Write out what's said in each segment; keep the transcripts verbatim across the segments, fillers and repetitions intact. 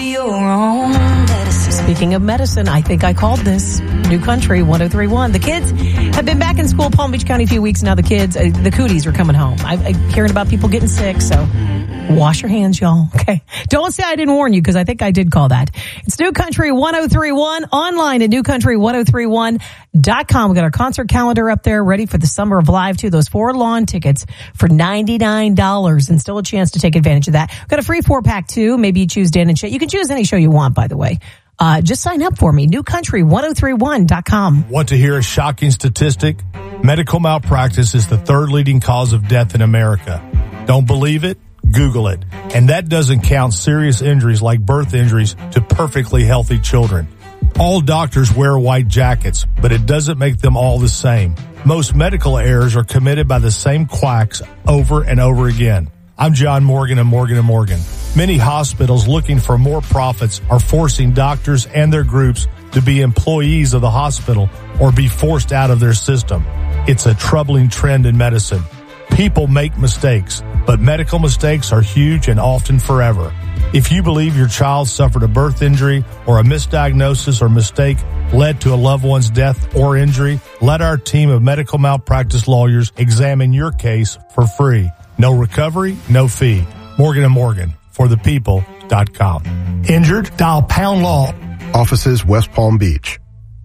your own medicine. Speaking of medicine, I think I called this. New Country one oh three point one. The kids have been back in school, Palm Beach County, a few weeks now. The kids, uh, the cooties are coming home. I'm, I'm hearing about people getting sick, so wash your hands, y'all. Okay. Don't say I didn't warn you, because I think I did call that. It's New Country one oh three point one, online at new country one oh three one dot com. We got our concert calendar up there, ready for the Summer of Live, too. Those four lawn tickets for ninety-nine dollars, and still a chance to take advantage of that. We've got a free four-pack, too. Maybe you choose Dan and Shay. You can choose any show you want, by the way. Uh, just sign up for me. new country one oh three one dot com. Want to hear a shocking statistic? Medical malpractice is the third leading cause of death in America. Don't believe it? Google it. And that doesn't count serious injuries like birth injuries to perfectly healthy children. All doctors wear white jackets, but it doesn't make them all the same. Most medical errors are committed by the same quacks over and over again. I'm John Morgan of Morgan and Morgan. Many hospitals looking for more profits are forcing doctors and their groups to be employees of the hospital or be forced out of their system. It's a troubling trend in medicine. People make mistakes, but medical mistakes are huge and often forever. If you believe your child suffered a birth injury or a misdiagnosis or mistake led to a loved one's death or injury, let our team of medical malpractice lawyers examine your case for free. No recovery, no fee. Morgan and Morgan, for the people dot com. Injured? Dial pound law. Offices, West Palm Beach.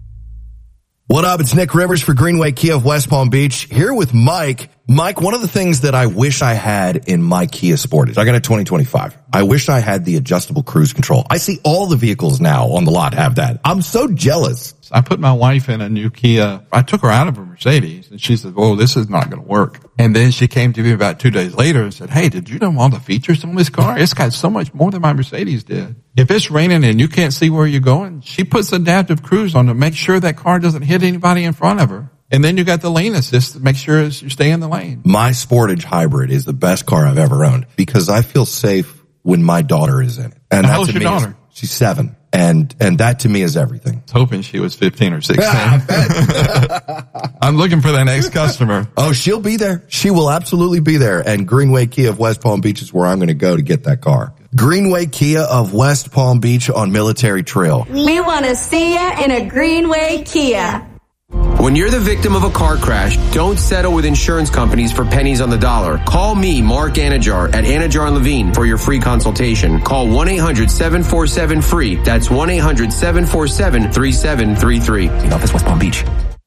What up? It's Nick Rivers for Greenway Kia of West Palm Beach, here with Mike. Mike, one of the things that I wish I had in my Kia Sportage, I got a twenty twenty-five. I wish I had the adjustable cruise control. I see all the vehicles now on the lot have that. I'm so jealous. I put my wife in a new Kia. I took her out of a Mercedes, and she said, oh, this is not going to work. And then she came to me about two days later and said, hey, did you know all the features on this car? It's got so much more than my Mercedes did. If it's raining and you can't see where you're going, she puts adaptive cruise on to make sure that car doesn't hit anybody in front of her. And then you got the lane assist to make sure you stay in the lane. My Sportage Hybrid is the best car I've ever owned because I feel safe when my daughter is in it. And how old's your daughter? Is, she's seven. And, and that to me is everything. I was hoping she was fifteen or sixteen. Yeah, I bet. I'm looking for that next customer. Oh, she'll be there. She will absolutely be there. And Greenway Kia of West Palm Beach is where I'm going to go to get that car. Greenway Kia of West Palm Beach on Military Trail. We want to see you in a Greenway Kia. When you're the victim of a car crash, don't settle with insurance companies for pennies on the dollar. Call me, Mark Anajar, at Anajar and Levine for your free consultation. Call one eight hundred seven four seven free. That's one eight hundred seven four seven three seven three three. In office, West Palm Beach.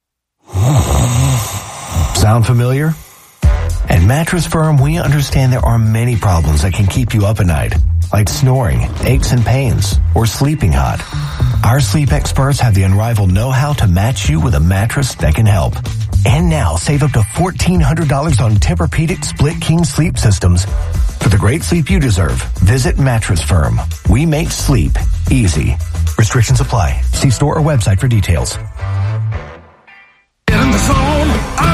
Sound familiar? At Mattress Firm, we understand there are many problems that can keep you up at night, like snoring, aches and pains, or sleeping hot. Our sleep experts have the unrivaled know-how to match you with a mattress that can help. And now, save up to fourteen hundred dollars on Tempur-Pedic Split King sleep systems. For the great sleep you deserve, visit Mattress Firm. We make sleep easy. Restrictions apply. See store or website for details. Get in the zone,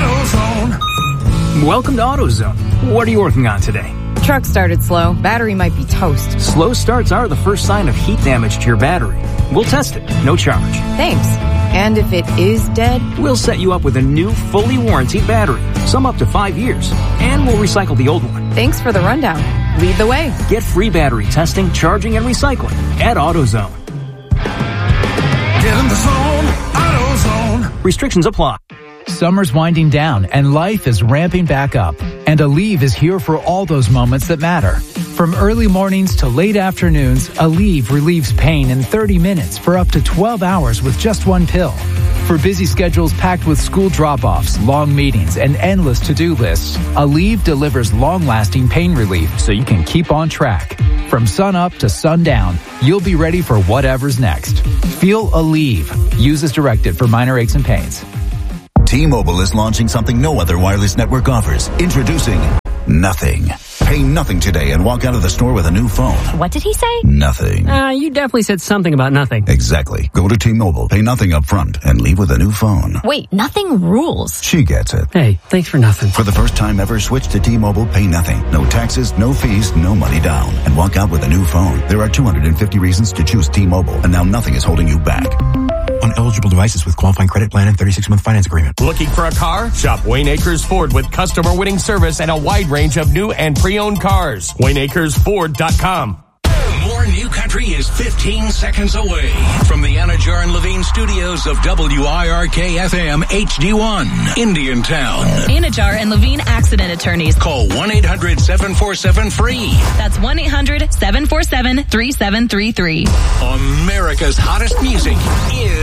AutoZone. Welcome to AutoZone. What are you working on today? Truck started slow. Battery might be toast. Slow starts are the first sign of heat damage to your battery. We'll test it. No charge. Thanks. And if it is dead? We'll set you up with a new, fully warranted battery. Some up to five years. And we'll recycle the old one. Thanks for the rundown. Lead the way. Get free battery testing, charging, and recycling at AutoZone. Get in the zone, AutoZone. Restrictions apply. Summer's winding down and life is ramping back up. And Aleve is here for all those moments that matter. From early mornings to late afternoons, Aleve relieves pain in thirty minutes for up to twelve hours with just one pill. For busy schedules packed with school drop-offs, long meetings, and endless to-do lists, Aleve delivers long-lasting pain relief so you can keep on track. From sun up to sundown, you'll be ready for whatever's next. Feel Aleve. Use as directed for minor aches and pains. T-Mobile is launching something no other wireless network offers. Introducing Nothing. Pay nothing today and walk out of the store with a new phone. What did he say? Nothing. Uh, you definitely said something about nothing. Exactly. Go to T-Mobile, pay nothing up front, and leave with a new phone. Wait, nothing rules. She gets it. Hey, thanks for nothing. For the first time ever, switch to T-Mobile, pay nothing. No taxes, no fees, no money down. And walk out with a new phone. There are two hundred fifty reasons to choose T-Mobile, and now nothing is holding you back. On eligible devices with qualifying credit plan and thirty-six month finance agreement. Looking for a car? Shop Wayne Acres Ford with customer winning service and a wide range of new and pre-owned cars. Wayne Acres Ford dot com. More New Country is fifteen seconds away from the Anajar and Levine studios of W I R K F M H D one, Indiantown. Anajar and Levine accident attorneys. Call one eight hundred seven four seven free. That's one eight hundred seven four seven three seven three three. America's hottest music is